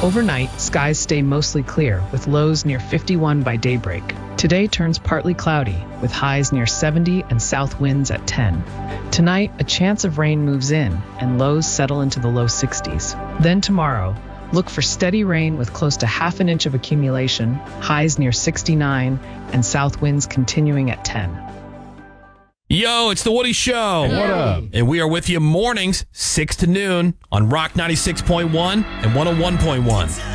Overnight, skies stay mostly clear, with lows near 51 by daybreak. Today turns partly cloudy, with highs near 70 and south winds at 10. Tonight, a chance of rain moves in, and lows settle into the low 60s. Then tomorrow, look for steady rain with close to half an inch of accumulation, highs near 69, and south winds continuing at 10. Yo, it's the Woody Show. What up? And we are with you mornings, 6 to noon on Rock 96.1 and 101.1.